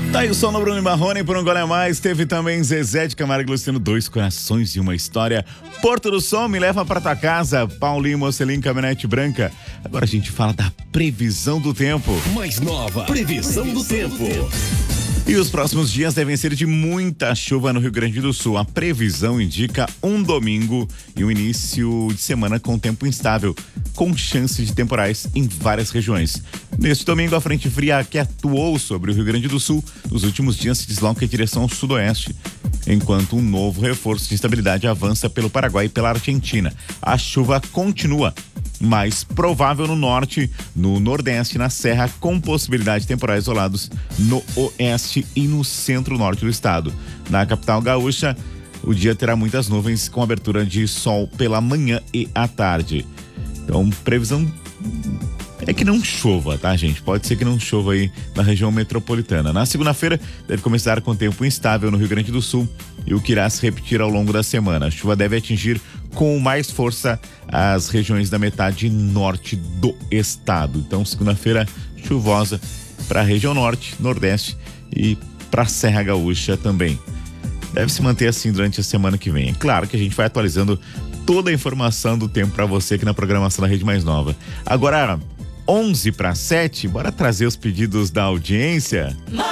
Tá aí o som do Bruno Marrone por um gole a mais. Teve também Zezé de Camargo e Luciano, Dois Corações e uma História. Porto do Sol, Me Leva Pra Tua Casa. Paulinho Mocelin, Caminhonete Branca. Agora a gente fala da previsão do tempo. Mais nova, previsão do tempo. E os próximos dias devem ser de muita chuva no Rio Grande do Sul. A previsão indica um domingo e um início de semana com tempo instável, com chance de temporais em várias regiões. Neste domingo, a frente fria que atuou sobre o Rio Grande do Sul nos últimos dias se desloca em direção ao sudoeste, enquanto um novo reforço de instabilidade avança pelo Paraguai e pela Argentina. A chuva continua, mais provável no norte, no nordeste e na serra, com possibilidade de temporais isolados no oeste e no centro-norte do estado. Na capital gaúcha, o dia terá muitas nuvens com abertura de sol pela manhã e à tarde. Então, previsão é que não chova, tá, gente? Pode ser que não chova aí na região metropolitana. Na segunda-feira, deve começar com tempo instável no Rio Grande do Sul e o que irá se repetir ao longo da semana. A chuva deve atingir com mais força as regiões da metade norte do estado. Então, segunda-feira chuvosa para a região norte, nordeste e para a Serra Gaúcha também. Deve se manter assim durante a semana que vem. É claro que a gente vai atualizando toda a informação do tempo para você aqui na programação da Rede Mais Nova. Agora, 11 para 7, bora trazer os pedidos da audiência?